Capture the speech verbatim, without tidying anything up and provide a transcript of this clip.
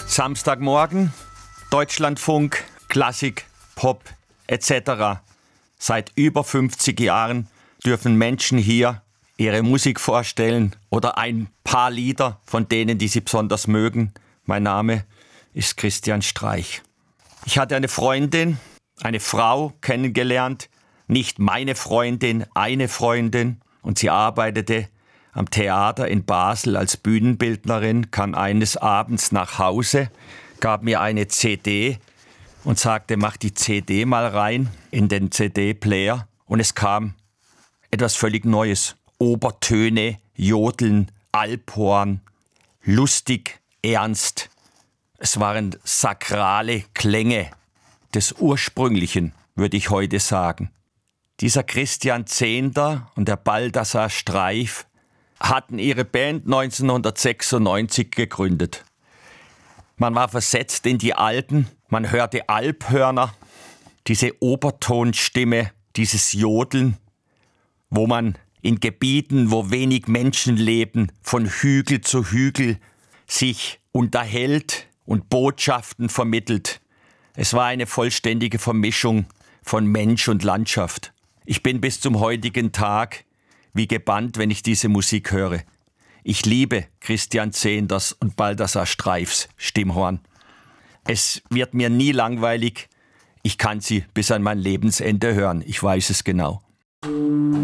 Samstagmorgen, Deutschlandfunk, Klassik, Pop et cetera. Seit über fünfzig Jahren dürfen Menschen hier ihre Musik vorstellen oder ein paar Lieder von denen, die sie besonders mögen. Mein Name ist Christian Streich. Ich hatte eine Freundin, eine Frau kennengelernt, nicht meine Freundin, eine Freundin, und sie arbeitete am Theater in Basel als Bühnenbildnerin, kam eines Abends nach Hause, gab mir eine C D und sagte, mach die C D mal rein in den C D-Player. Und es kam etwas völlig Neues. Obertöne, Jodeln, Alphorn, lustig, ernst. Es waren sakrale Klänge des Ursprünglichen, würde ich heute sagen. Dieser Christian Zehnder und der Balthasar Streich hatten ihre Band neunzehnhundertsechsundneunzig gegründet. Man war versetzt in die Alpen, man hörte Alphörner, diese Obertonstimme, dieses Jodeln, wo man in Gebieten, wo wenig Menschen leben, von Hügel zu Hügel sich unterhält und Botschaften vermittelt. Es war eine vollständige Vermischung von Mensch und Landschaft. Ich bin bis zum heutigen Tag wie gebannt, wenn ich diese Musik höre. Ich liebe Christian Zehnders und Balthasar Streichs Stimmhorn. Es wird mir nie langweilig. Ich kann sie bis an mein Lebensende hören. Ich weiß es genau.